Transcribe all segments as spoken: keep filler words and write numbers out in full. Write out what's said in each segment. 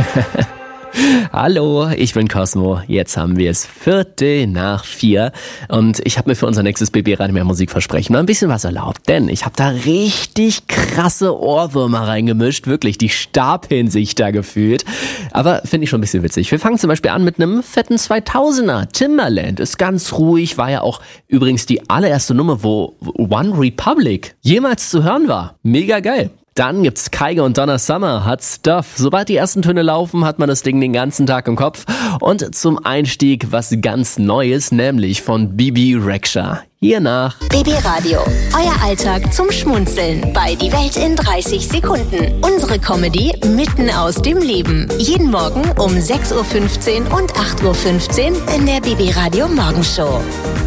Hallo, ich bin Cosmo. Jetzt haben wir es Viertel nach vier und ich habe mir für unser nächstes B B Radio mehr Musikversprechen mal ein bisschen was erlaubt, denn ich habe da richtig krasse Ohrwürmer reingemischt, wirklich, die stapeln sich da gefühlt, aber finde ich schon ein bisschen witzig. Wir fangen zum Beispiel an mit einem fetten zweitausender. Timbaland ist ganz ruhig, war ja auch übrigens die allererste Nummer, wo One Republic jemals zu hören war. Mega geil. Dann gibt's Kygo und Donna Summer, Hot Stuff. Sobald die ersten Töne laufen, hat man das Ding den ganzen Tag im Kopf. Und zum Einstieg was ganz Neues, nämlich von Bibi Rexha. Hiernach B B Radio, euer Alltag zum Schmunzeln bei Die Welt in dreißig Sekunden. Unsere Comedy mitten aus dem Leben. Jeden Morgen um sechs Uhr fünfzehn und acht Uhr fünfzehn in der B B Radio Morgenshow.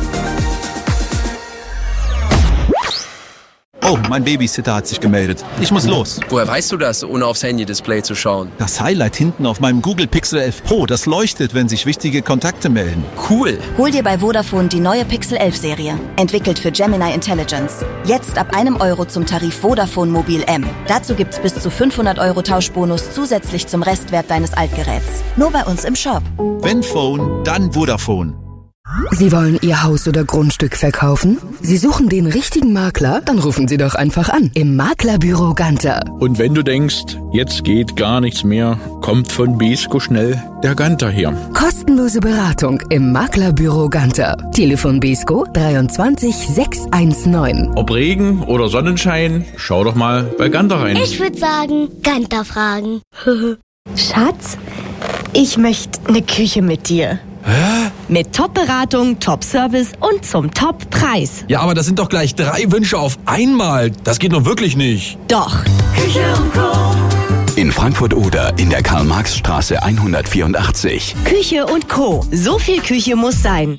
Oh, mein Babysitter hat sich gemeldet. Ich muss los. Woher weißt du das, ohne aufs Handy-Display zu schauen? Das Highlight hinten auf meinem Google Pixel elf Pro, das leuchtet, wenn sich wichtige Kontakte melden. Cool. Hol dir bei Vodafone die neue Pixel elf Serie. Entwickelt für Gemini Intelligence. Jetzt ab einem Euro zum Tarif Vodafone Mobil M. Dazu gibt's bis zu fünfhundert Euro Tauschbonus zusätzlich zum Restwert deines Altgeräts. Nur bei uns im Shop. Wenn Phone, dann Vodafone. Sie wollen Ihr Haus oder Grundstück verkaufen? Sie suchen den richtigen Makler? Dann rufen Sie doch einfach an im Maklerbüro Ganter. Und wenn du denkst, jetzt geht gar nichts mehr, kommt von Besko schnell der Ganter her. Kostenlose Beratung im Maklerbüro Ganter. Telefon Besko dreiundzwanzig sechshundertneunzehn. Ob Regen oder Sonnenschein, schau doch mal bei Ganter rein. Ich würde sagen, Ganter fragen. Schatz, ich möchte eine Küche mit dir. Hä? Mit Top-Beratung, Top-Service und zum Top-Preis. Ja, aber das sind doch gleich drei Wünsche auf einmal. Das geht doch wirklich nicht. Doch. Küche und Co. In Frankfurt Oder in der Karl-Marx-Straße hundertvierundachtzig. Küche und Co. So viel Küche muss sein.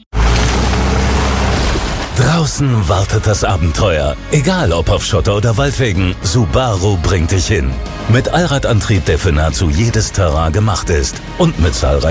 Draußen wartet das Abenteuer. Egal ob auf Schotter oder Waldwegen, Subaru bringt dich hin. Mit Allradantrieb, der für nahezu jedes Terrain gemacht ist. Und mit zahlreichen